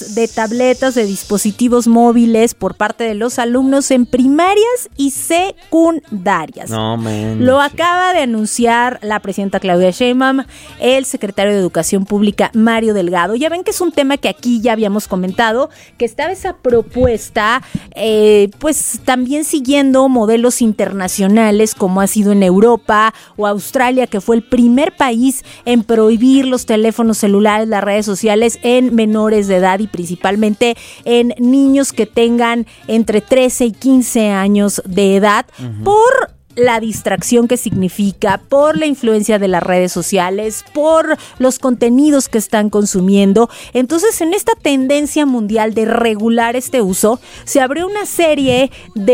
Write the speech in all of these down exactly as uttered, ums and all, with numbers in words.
de tabletas, de dispositivos móviles por parte de los alumnos en primarias y secundarias. No, man. Lo acaba de anunciar la presidenta Claudia Sheinbaum, el secretario de Educación Pública Mario Delgado. Ya ven que es un tema que aquí ya habíamos comentado, que estaba esa propuesta, eh, pues también siguiendo modelos internacionales como ha sido en Europa o Australia, que fue el primer país en prohibir los teléfonos celulares, las redes sociales en menores de edad y principalmente en niños que tengan entre trece y quince años de edad, uh-huh. por la distracción que significa, por la influencia de las redes sociales, por los contenidos que están consumiendo. Entonces, en esta tendencia mundial de regular este uso, se abrió una serie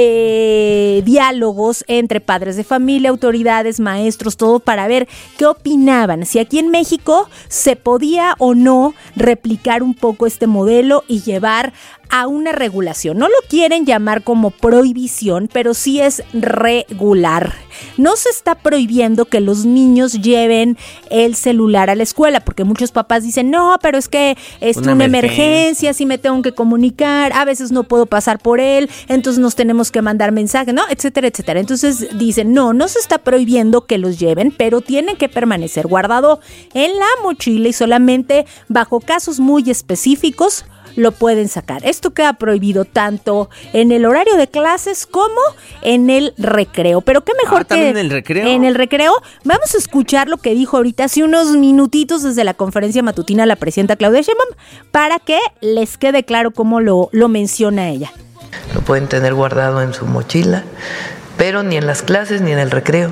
de diálogos entre padres de familia, autoridades, maestros, todo para ver qué opinaban, si aquí en México se podía o no replicar un poco este modelo y llevar a una regulación. No lo quieren llamar como prohibición, pero sí es regular. No se está prohibiendo que los niños lleven el celular a la escuela, porque muchos papás dicen, no, pero es que es una, una emergencia, emergencia, sí me tengo que comunicar, a veces no puedo pasar por él, entonces nos tenemos que mandar mensajes, ¿no? Etcétera, etcétera. Entonces dicen, no, no se está prohibiendo que los lleven, pero tienen que permanecer guardado en la mochila y solamente bajo casos muy específicos lo pueden sacar. Esto queda prohibido tanto en el horario de clases como en el recreo. Pero qué mejor ah, que ¿también en el recreo? En el recreo. Vamos a escuchar lo que dijo ahorita hace unos minutitos desde la conferencia matutina la presidenta Claudia Sheinbaum para que les quede claro cómo lo, lo menciona ella. Lo pueden tener guardado en su mochila, pero ni en las clases ni en el recreo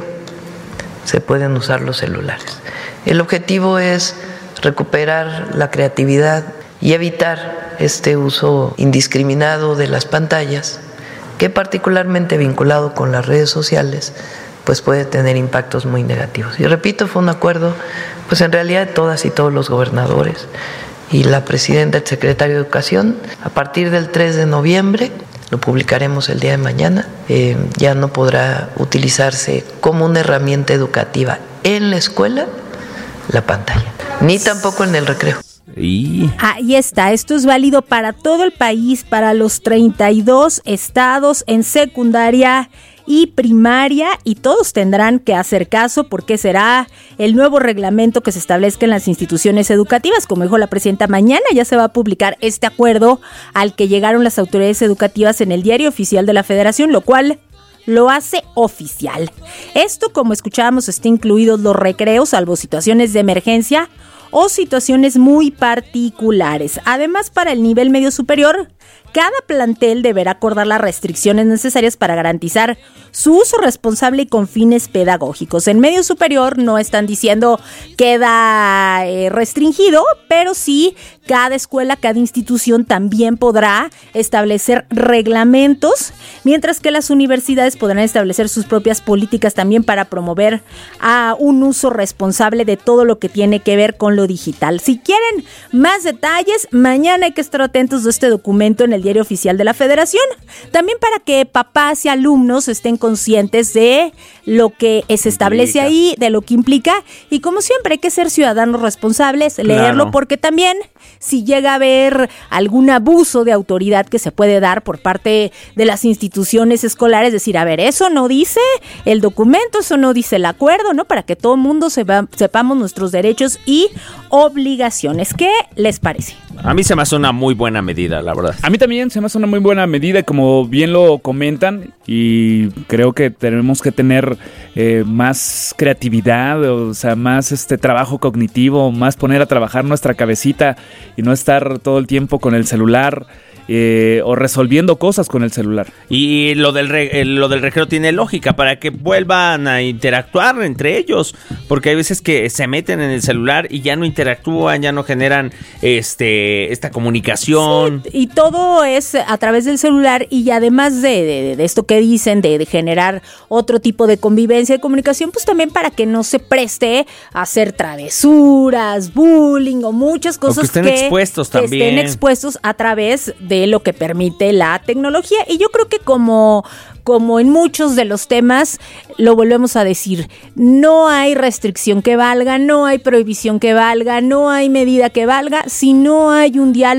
se pueden usar los celulares. El objetivo es recuperar la creatividad y evitar este uso indiscriminado de las pantallas, que particularmente vinculado con las redes sociales, pues puede tener impactos muy negativos. Y repito, fue un acuerdo, pues en realidad de todas y todos los gobernadores y la presidenta, el secretario de Educación. A partir del tres de noviembre, lo publicaremos el día de mañana, eh, ya no podrá utilizarse como una herramienta educativa en la escuela la pantalla, ni tampoco en el recreo. Y... ahí está, esto es válido para todo el país, para los treinta y dos estados en secundaria y primaria, y todos tendrán que hacer caso porque será el nuevo reglamento que se establezca en las instituciones educativas. Como dijo la presidenta, mañana ya se va a publicar este acuerdo al que llegaron las autoridades educativas en el Diario Oficial de la Federación, lo cual lo hace oficial. Esto, como escuchábamos, está incluidos los recreos, salvo situaciones de emergencia o situaciones muy particulares. Además, para el nivel medio superior, cada plantel deberá acordar las restricciones necesarias para garantizar su uso responsable y con fines pedagógicos. En medio superior no están diciendo queda eh, restringido, pero sí cada escuela, cada institución también podrá establecer reglamentos, mientras que las universidades podrán establecer sus propias políticas también para promover a un uso responsable de todo lo que tiene que ver con lo digital. Si quieren más detalles, mañana hay que estar atentos de este documento en el Diario Oficial de la Federación, también para que papás y alumnos estén conscientes de lo que se establece implica. ahí, de lo que implica, y como siempre hay que ser ciudadanos responsables, leerlo, claro. Porque también si llega a haber algún abuso de autoridad que se puede dar por parte de las instituciones escolares, decir, a ver, eso no dice el documento, eso no dice el acuerdo, ¿no? Para que todo el mundo sepa, sepamos nuestros derechos y obligaciones. ¿Qué les parece? A mí se me hace una muy buena medida, la verdad. A mí también se me hace una muy buena medida, como bien lo comentan, y creo que tenemos que tener eh, más creatividad, o sea, más este trabajo cognitivo, más poner a trabajar nuestra cabecita y no estar todo el tiempo con el celular. Eh, o resolviendo cosas con el celular. Y lo del, re, lo del recreo tiene lógica para que vuelvan a interactuar entre ellos, porque hay veces que se meten en el celular y ya no interactúan, ya no generan este esta comunicación. Sí, y todo es a través del celular, y además de, de, de esto que dicen de, de generar otro tipo de convivencia y comunicación, pues también para que no se preste a hacer travesuras, bullying o muchas cosas o que estén que, expuestos que también. estén expuestos a través de de lo que permite la tecnología. Y yo creo que como, como en muchos de los temas, lo volvemos a decir, no hay restricción que valga, no hay prohibición que valga, no hay medida que valga, si no hay un diálogo